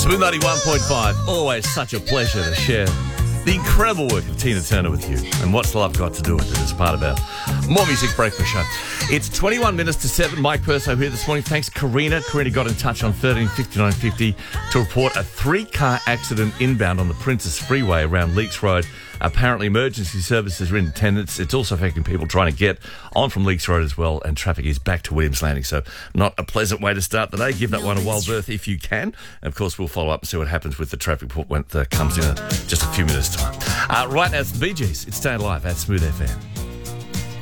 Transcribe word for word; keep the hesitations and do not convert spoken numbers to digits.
Smooth ninety-one point five. Always such a pleasure to share the incredible work of Tina Turner with you. And what's love got to do with it as part of our More Music Breakfast show. It's twenty-one minutes to seven. Mike Perso here this morning. Thanks, Karina. Karina got in touch on thirteen fifty-nine fifty to report a three-car accident inbound on the Princess Freeway around Leakes Road. Apparently, emergency services are in attendance. It's also affecting people trying to get on from Leakes Road as well, and traffic is back to Williams Landing. So not a pleasant way to start the day. Give that one a wild berth if you can. And of course, we'll follow up and see what happens with the traffic report when it uh, comes in uh, just a few minutes' time. Uh, right now, it's the Bee Gees. It's Staying Alive at Smooth F M.